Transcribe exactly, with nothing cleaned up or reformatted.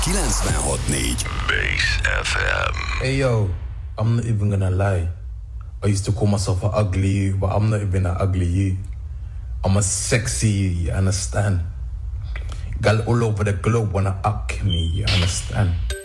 kilencvenhat négy Bass ef em. Hey yo, I'm not even gonna lie. I used to call myself an ugly you, but I'm not even an ugly you. I'm a sexy you, you understand? Gal all over the globe wanna up me, you understand?